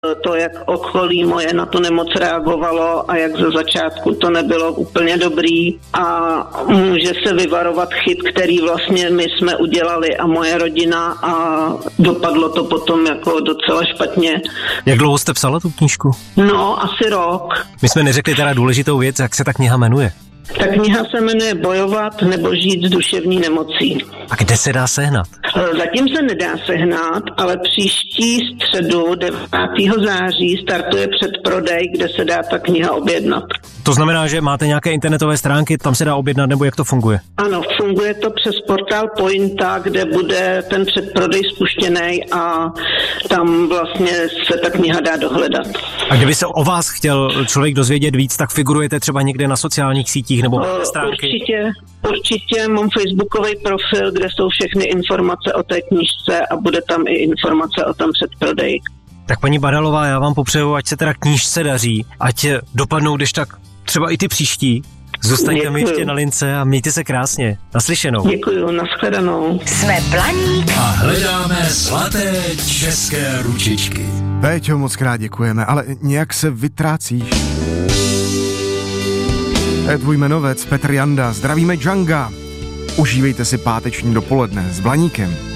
To, jak okolí moje na tu nemoc reagovalo a jak ze začátku to nebylo úplně dobrý a může se vyvarovat chyb, který vlastně my jsme udělali a moje rodina a dopadlo to potom jako docela špatně. Jak dlouho jste psala tu knížku? No, asi rok. My jsme neřekli teda důležitou věc, jak se ta kniha jmenuje. Ta kniha se jmenuje Bojovat nebo žít s duševní nemocí. A kde se dá sehnat? Zatím se nedá sehnat, ale příští středu 9. září startuje předprodej, kde se dá ta kniha objednat. To znamená, že máte nějaké internetové stránky, tam se dá objednat, nebo jak to funguje? Ano, funguje to přes portál Pointa, kde bude ten předprodej spuštěný a tam vlastně se ta kniha dá dohledat. A kdyby se o vás chtěl člověk dozvědět víc, tak figurujete třeba někde na sociálních sítích nebo stránky? Určitě mám facebookový profil, kde jsou všechny informace o té knížce a bude tam i informace o tom předprodeji. Tak paní Badalová, já vám popřeju, ať se teda knížce daří, ať dopadnou, když tak třeba i ty příští. Zůstaňte mi ještě na lince a mějte se krásně. Naslyšenou. Děkuju, nashledanou. Jsme Blaník a hledáme zlaté české ručičky. Péťo, moc krát děkujeme, ale nějak se vytrácíš. To je tvůj jmenovec Petr Janda. Zdravíme Džanga. Užívejte si páteční dopoledne s Blaníkem.